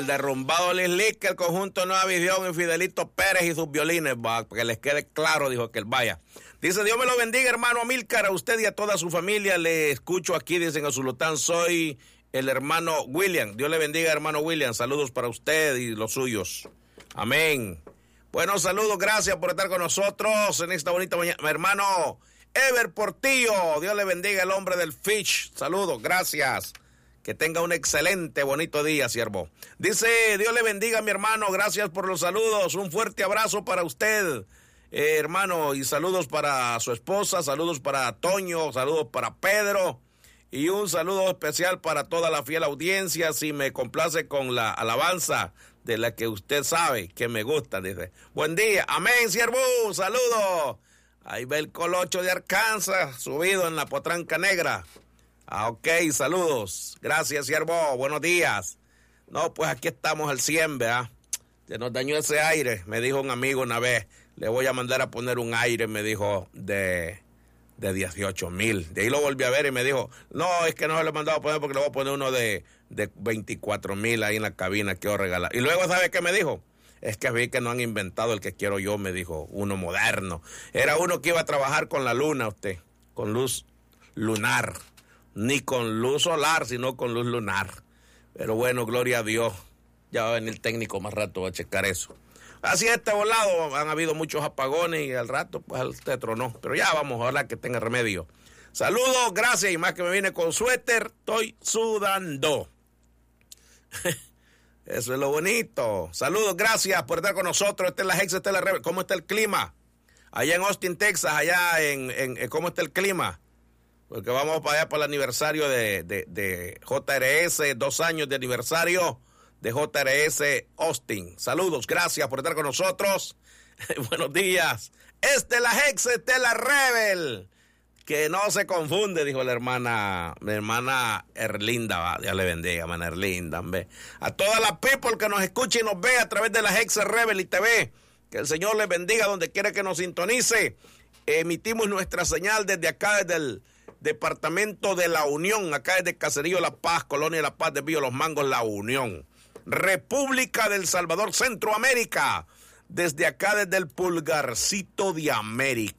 El derrumbado Lislick, el conjunto Nueva Visión y Fidelito Pérez y sus violines, para que les quede claro, dijo que él vaya. Dice, Dios me lo bendiga, hermano Amílcar, a usted y a toda su familia. Le escucho aquí, dicen a Zulután, soy el hermano William. Dios le bendiga, hermano William. Saludos para usted y los suyos. Amén. Bueno, saludos, gracias por estar con nosotros en esta bonita mañana. Hermano Ever Portillo, Dios le bendiga, el hombre del Fish. Saludos, gracias. Que tenga un excelente, bonito día, siervo. Dice, Dios le bendiga, mi hermano, gracias por los saludos. Un fuerte abrazo para usted, hermano, y saludos para su esposa, saludos para Toño, saludos para Pedro, y un saludo especial para toda la fiel audiencia. Si me complace con la alabanza de la que usted sabe que me gusta, dice. Buen día, amén, siervo, saludos. Ahí va el colocho de Arkansas, subido en la potranca negra. Ok, saludos. Gracias, siervo. Buenos días. No, pues aquí estamos al 100, ¿verdad? Se nos dañó ese aire. Me dijo un amigo una vez, le voy a mandar a poner un aire, me dijo, de 18,000. De ahí lo volví a ver y me dijo, no, es que no se lo he mandado a poner porque le voy a poner uno de 24,000 ahí en la cabina que voy a regalar. Y luego, ¿sabe qué me dijo? Es que vi que no han inventado el que quiero yo, me dijo, uno moderno. Era uno que iba a trabajar con la luna, usted, con luz lunar. Ni con luz solar, sino con luz lunar. Pero bueno, gloria a Dios. Ya va a venir el técnico más rato a checar eso. Así a este volado han habido muchos apagones y al rato pues usted tronó. Pero ya vamos, ojalá que tenga remedio. Saludos, gracias. Y más que me vine con suéter, estoy sudando. Eso es lo bonito. Saludos, gracias por estar con nosotros. Esta es la Hex, esta es la Rebel. ¿Cómo está el clima? Allá en Austin, Texas, allá ¿cómo está el clima? Porque vamos para allá para el aniversario de JRS, 2 años de aniversario de JRS Austin. Saludos, gracias por estar con nosotros. Buenos días. Esta es la Hex, esta es la Rebel. Que no se confunde, dijo mi hermana Erlinda, Dios le bendiga, hermana Erlinda, ve. A todas las people que nos escucha y nos ve a través de la Hex Rebel y TV, que el Señor les bendiga donde quiera que nos sintonice. Emitimos nuestra señal desde acá, desde el Departamento de La Unión, acá desde Caserío La Paz, Colonia La Paz de Vío Los Mangos, La Unión. República del Salvador, Centroamérica, desde acá, desde el Pulgarcito de América.